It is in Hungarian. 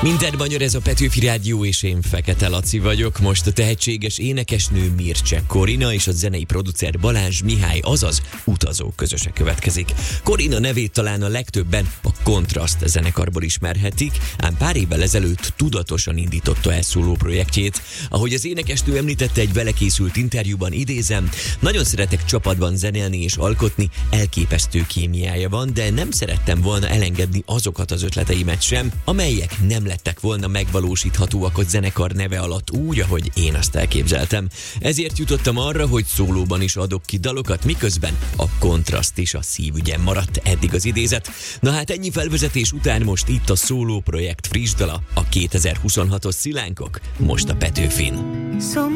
Minden magyar, ez a Petőfi Rádió, és én Fekete Laci vagyok. Most a tehetséges énekesnő Mircea Corina és a zenei producer Balázs Mihály, azaz Utazók közöse következik. Corina nevét talán a legtöbben a Kontraszt zenekarból ismerhetik, ám pár évvel ezelőtt tudatosan indította el szóló projektjét. Ahogy az énekesnő említette egy vele készült interjúban, idézem: nagyon szeretek csapatban zenélni és alkotni, elképesztő kémiája van, de nem szerettem volna elengedni azokat az ötleteimet sem, amelyek nem lettek volna megvalósíthatóak a zenekar neve alatt úgy, ahogy én azt elképzeltem. Ezért jutottam arra, hogy szólóban is adok ki dalokat, miközben a Kontraszt is a szívügyem maradt. Eddig az idézet. Na hát ennyi felvezetés után most itt a szóló projekt friss dala, a 2026-os Szilánkok, most a Petőfin.